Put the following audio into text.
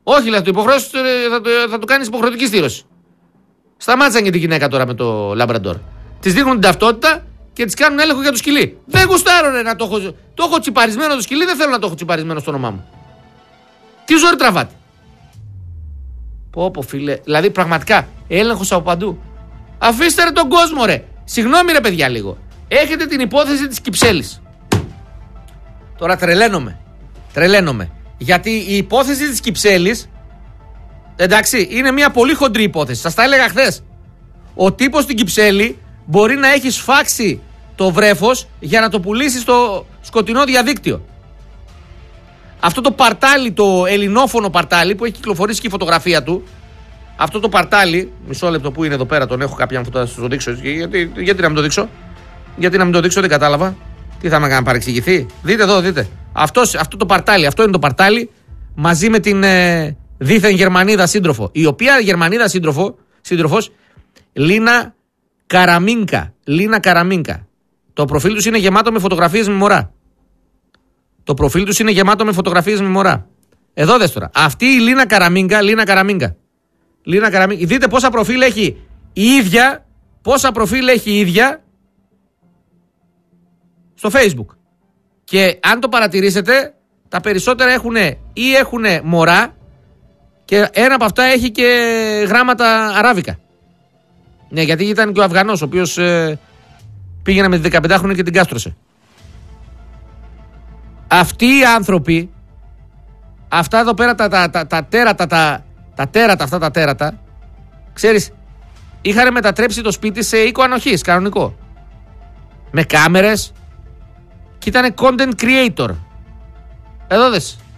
Όχι, λέει, θα το κάνεις υποχρεωτική στήρωση. Σταμάτησαν και τη γυναίκα τώρα με το Λαμπραντόρ. Της δείχνουν την ταυτότητα και της κάνουν έλεγχο για το σκυλί. Δεν γουστάρω να το έχω. Το έχω τσιπαρισμένο το σκυλί, δεν θέλω να το έχω τσιπαρισμένο στο όνομά μου. Τι ζόρι τραβάτε. Πω, φίλε. Δηλαδή πραγματικά έλεγχος από παντού. Αφήστε ρε τον κόσμο, ρε. Συγγνώμη, ρε παιδιά, λίγο. Έχετε την υπόθεση της Κυψέλης. Τώρα τρελαίνομαι. Γιατί η υπόθεση της Κυψέλης, εντάξει, είναι μια πολύ χοντρή υπόθεση. Σας τα έλεγα χθες. Ο τύπος στην Κυψέλη μπορεί να έχει σφάξει το βρέφος για να το πουλήσει στο σκοτεινό διαδίκτυο. Αυτό το παρτάλι, το ελληνόφωνο παρτάλι που έχει κυκλοφορήσει και η φωτογραφία του, αυτό το παρτάλι, μισό λεπτό που είναι εδώ πέρα, τον έχω κάποια φωτογραφία, θα σας το δείξω. Γιατί να μην το δείξω? Γιατί να μην το δείξω, δεν κατάλαβα. Τι θα με κάνει να παρεξηγηθεί? Δείτε εδώ, δείτε. Αυτό το παρτάλι, αυτό είναι το παρτάλι μαζί με την δίθεν Γερμανίδα σύντροφο. Η οποία Γερμανίδα σύντροφος, Λίνα Καραμίνκα. Το προφίλ τους είναι γεμάτο με φωτογραφίες με μωρά. Εδώ δες τώρα. Αυτή η Λίνα Καραμίνκα. Δείτε πόσα προφίλ έχει η ίδια στο Facebook. Και αν το παρατηρήσετε, τα περισσότερα έχουν μωρά και ένα από αυτά έχει και γράμματα αράβικα. Ναι, γιατί ήταν και ο Αφγανός, ο οποίος πήγαινε με τη 15χρονη και την κάστρωσε. Αυτοί οι άνθρωποι, αυτά εδώ πέρα τα τέρατα, ξέρεις, είχαν μετατρέψει το σπίτι σε οίκο ανοχής, κανονικό. Με κάμερες και ήταν content creator. Εδώ δες.